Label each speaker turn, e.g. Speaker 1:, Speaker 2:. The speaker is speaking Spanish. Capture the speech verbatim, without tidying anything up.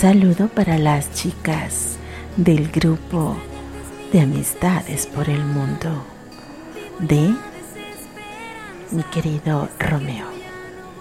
Speaker 1: saludo para las chicas del grupo de Amistades por el Mundo de mi querido Romeo.